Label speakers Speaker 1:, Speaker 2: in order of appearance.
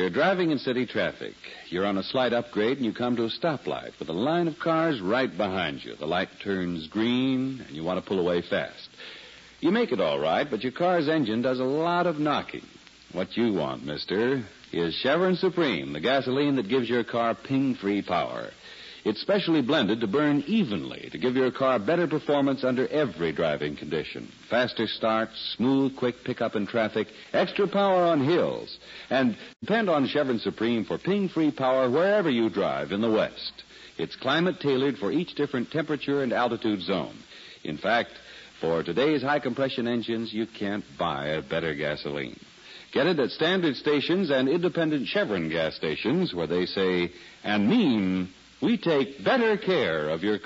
Speaker 1: You're driving in city traffic. You're on a slight upgrade and you come to a stoplight with a line of cars right behind you. The light turns green and you want to pull away fast. You make it all right, but your car's engine does a lot of knocking. What you want, mister, is Chevron Supreme, the gasoline that gives your car ping-free power. It's specially blended to burn evenly to give your car better performance under every driving condition. Faster starts, smooth, quick pickup in traffic, extra power on hills. And depend on Chevron Supreme for ping-free power wherever you drive in the West. It's climate-tailored for each different temperature and altitude zone. In fact, for today's high-compression engines, you can't buy a better gasoline. Get it at standard stations and independent Chevron gas stations where they say and mean, we take better care of your